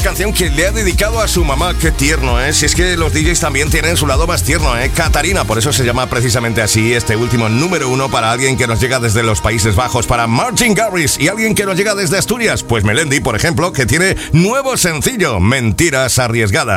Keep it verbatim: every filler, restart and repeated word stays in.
canción que le ha dedicado a su mamá. Qué tierno, ¿eh? Si es que los D Js también tienen su lado más tierno, ¿eh? Catarina, por eso se llama precisamente así este último número uno para alguien que nos llega desde los Países Bajos, para Martin Garrix, y alguien que nos llega desde Asturias, pues Melendi, por ejemplo, que tiene nuevo sencillo, Mentiras Arriesgadas.